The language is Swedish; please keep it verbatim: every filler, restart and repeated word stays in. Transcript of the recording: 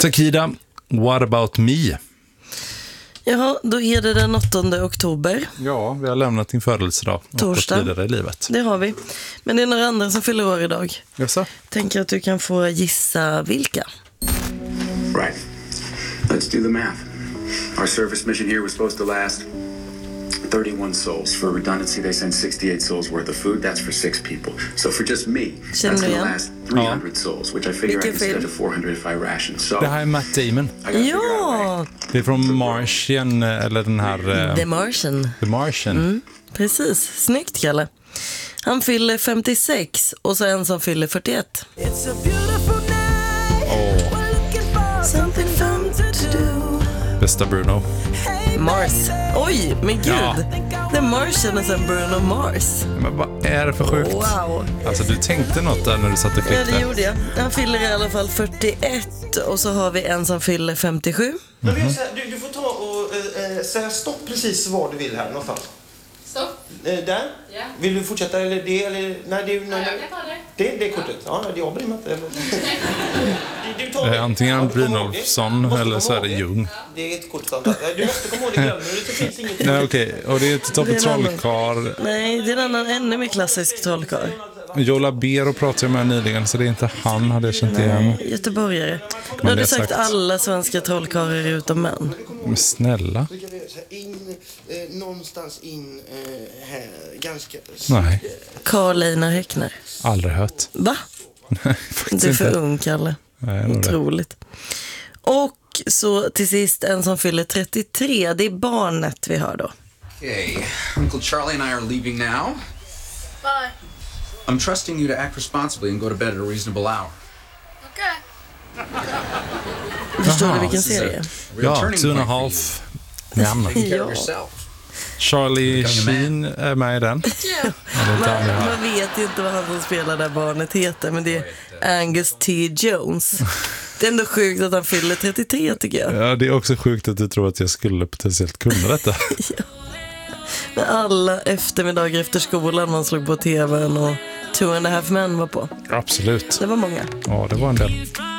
Takida, what about me? Ja, då är det den åttonde oktober. Ja, vi har lämnat din födelsedag. Torsdag. Och gått vidare i livet. Det har vi. Men det är några andra som fyller år idag. Jaså? Tänker att du kan få gissa vilka. Right. Let's do the math. Our service mission here was supposed to last thirty-one souls. For redundancy, they send sixty-eight souls worth of food. That's for six people. So for just me, that's going to last three hundred souls, which I figure I can spend to four hundred if I ration. So det här är Matt Damon. Ja! Det är från Martian, eller den här... Uh, The Martian. The Martian. Mm, precis. Snyggt, Kalle. Han fyller femtiosex och så en som fyller fyrtioett. It's a beautiful night. Oh. We're looking for something fun to do. Bästa Bruno. Mars. Oj, men gud. Ja. The Martian och sen Bruno Mars. Men vad är det för sjukt? Wow. Alltså, du tänkte något där när du satt och klickte. Ja, det gjorde jag. Han fyller i alla fall fyrtioett och så har vi en som fyller femtiosju. Men du, du, du får ta och äh, säga stopp precis var du vill här någonstans. Stopp. Äh, där? Ja. Vill du fortsätta eller det? Eller, nej, det, nej, Ja, jag kan ta det. Det, det är kortet. Ja, nej, jag bryr mig inte. Du, du tar Eh, det. antingen Ja, du kommer Brynolfsson ihåg det. eller Måste så är komma det ihåg Jung. Det är ett kort standard. Du måste komma ihåg det, glömmer du. Det finns inget. Nej, okej. Och det är ett Tobbe Det är en annan. Trollkarl. Nej, det är en annan ännu mer klassisk trollkarl. Joe Labero pratade jag med nyligen, så det är inte han, hade jag känt igen. Göteborgare. Nu Men har det du är sagt sagt. alla svenska trollkarlar utom män. Men snälla. In, eh, någonstans in eh, här, ganska... Nej, Carl Einar Häckner. aldrig hört. Va? Nej, faktiskt Du är för inte. ung, Kalle. Nej, nog det. Otroligt. Och så till sist en som fyller trettiotre. Det är barnet vi hör då. Okay, Uncle Charlie and I are leaving now. Bye. I'm trusting you to act responsibly and go to bed at a reasonable hour. Okay. Förstår Jaha. du vilken This is a serie? real Ja, turning two and a point for you. half. Men. Taking care Ja. of yourself. Charlie Sheen är med i den. Yeah. Eller inte han är Man, här. man vet ju inte vad han som spelar där barnet heter, men det är Angus T. Jones. Det är ändå sjukt att han fyller trettiotre, tycker jag. Ja, det är också sjukt att du tror att jag skulle potentiellt kunna detta. Men alla eftermiddagar efter skolan man slog på tvn och Two and a Half Men var på. Absolut. Det var många. Ja, det var en del.